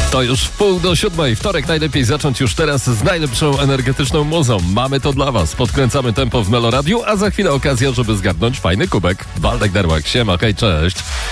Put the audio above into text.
To już 6:30. Wtorek najlepiej zacząć już teraz z najlepszą energetyczną muzą. Mamy to dla was. Podkręcamy tempo w Meloradiu, a za chwilę okazja, żeby zgarnąć fajny kubek. Waldek Derłak, siema, hej, cześć.